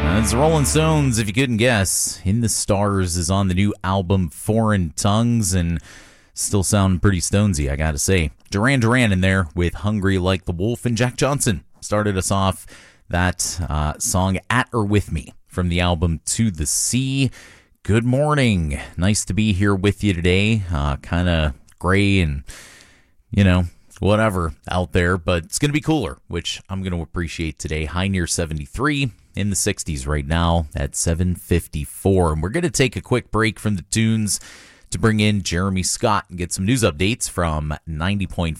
It's Rolling Stones, if you couldn't guess. In the Stars is on the new album Foreign Tongues, and still sounding pretty stonesy, I gotta say. Duran Duran in there with Hungry Like the Wolf, and Jack Johnson started us off that song At or With Me from the album To the Sea. Good morning. Nice to be here with you today. Kind of gray and, whatever out there, but it's going to be cooler, which I'm going to appreciate today. High near 73, in the 60s right now at 7:54. And we're going to take a quick break from the tunes to bring in Jeremy Scott and get some news updates from 90.5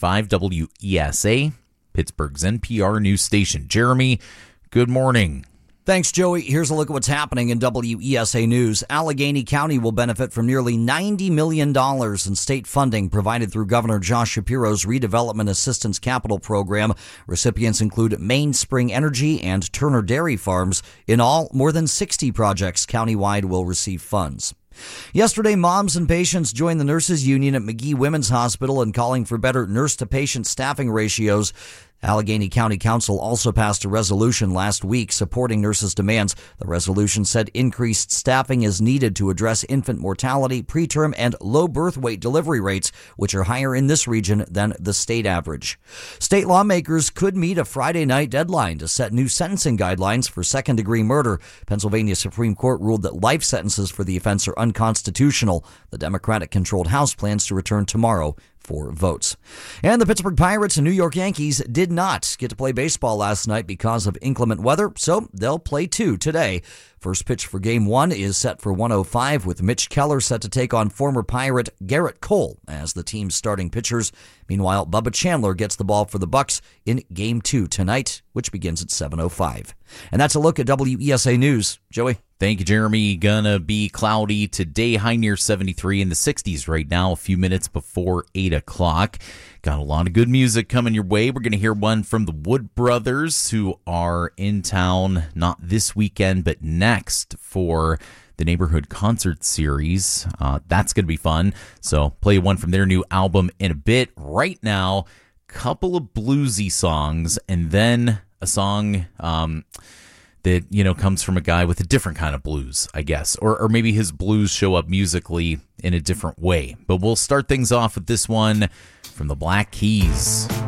WESA, Pittsburgh's NPR news station. Jeremy, good morning. Thanks, Joey. Here's a look at what's happening in WESA News. Allegheny County will benefit from nearly $90 million in state funding provided through Governor Josh Shapiro's Redevelopment Assistance Capital Program. Recipients include Mainspring Energy and Turner Dairy Farms. In all, more than 60 projects countywide will receive funds. Yesterday, moms and patients joined the nurses union at McGee Women's Hospital in calling for better nurse-to-patient staffing ratios. Allegheny County Council also passed a resolution last week supporting nurses' demands. The resolution said increased staffing is needed to address infant mortality, preterm, and low birth weight delivery rates, which are higher in this region than the state average. State lawmakers could meet a Friday night deadline to set new sentencing guidelines for second-degree murder. Pennsylvania Supreme Court ruled that life sentences for the offense are unconstitutional. The Democratic-controlled House plans to return tomorrow for votes. And the Pittsburgh Pirates and New York Yankees did not get to play baseball last night because of inclement weather, so they'll play two today. First pitch for Game 1 is set for 1:05, with Mitch Keller set to take on former Pirate Garrett Cole as the team's starting pitchers. Meanwhile, Bubba Chandler gets the ball for the Bucks in Game 2 tonight, which begins at 7:05. And that's a look at WESA News. Joey? Thank you, Jeremy. Gonna be cloudy today, high near 73, in the 60s right now, a few minutes before 8 o'clock. Got a lot of good music coming your way. We're going to hear one from the Wood Brothers, who are in town not this weekend, but next for the Neighborhood Concert Series. That's going to be fun. So play one from their new album in a bit. Right now, couple of bluesy songs, and then a song that, comes from a guy with a different kind of blues, I guess. Or maybe his blues show up musically in a different way. But we'll start things off with this one from the Black Keys.